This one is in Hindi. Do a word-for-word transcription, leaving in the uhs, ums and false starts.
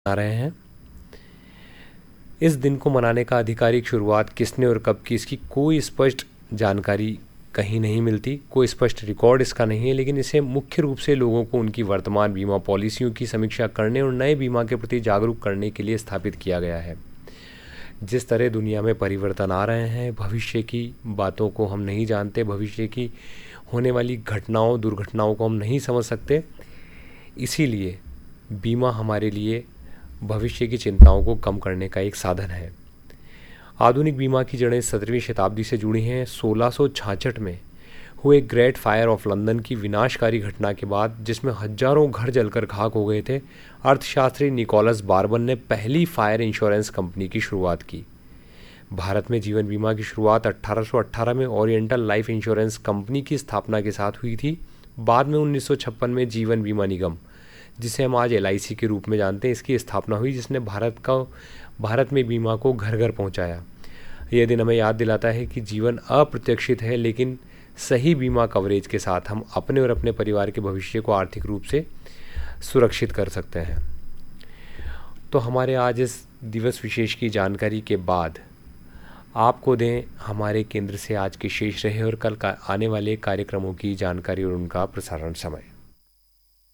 मना रहे हैं। इस दिन को मनाने का आधिकारिक शुरुआत किसने और कब की, इसकी कोई स्पष्ट जानकारी कहीं नहीं मिलती, कोई स्पष्ट रिकॉर्ड इसका नहीं है, लेकिन इसे मुख्य रूप से लोगों को उनकी वर्तमान बीमा पॉलिसियों की समीक्षा करने और नए बीमा के प्रति जागरूक करने के लिए स्थापित किया गया है। जिस तरह दुनिया में परिवर्तन आ रहे हैं, भविष्य की बातों को हम नहीं जानते, भविष्य की होने वाली घटनाओं दुर्घटनाओं को हम नहीं समझ सकते, इसीलिए बीमा हमारे लिए भविष्य की चिंताओं को कम करने का एक साधन है। आधुनिक बीमा की जड़ें सत्रहवीं शताब्दी से जुड़ी हैं। सोलह सौ छियासठ में हुए ग्रेट फायर ऑफ लंदन की विनाशकारी घटना के बाद, जिसमें हजारों घर जलकर खाक हो गए थे, अर्थशास्त्री निकोलस बार्बन ने पहली फायर इंश्योरेंस कंपनी की शुरुआत की। भारत में जीवन बीमा की शुरुआत अठारह सौ अठारह में ओरिएंटल लाइफ इंश्योरेंस कंपनी की स्थापना के साथ हुई थी। बाद में उन्नीस सौ छप्पन में जीवन बीमा निगम, जिसे हम आज एल आई सी के रूप में जानते हैं, इसकी स्थापना हुई, जिसने भारत का भारत में बीमा को घर घर पहुंचाया। यह दिन हमें याद दिलाता है कि जीवन अप्रत्याशित है, लेकिन सही बीमा कवरेज के साथ हम अपने और अपने परिवार के भविष्य को आर्थिक रूप से सुरक्षित कर सकते हैं। तो हमारे आज इस दिवस विशेष की जानकारी के बाद आपको दें हमारे केंद्र से आज के शेष रहे और कल का आने वाले कार्यक्रमों की जानकारी और उनका प्रसारण समय।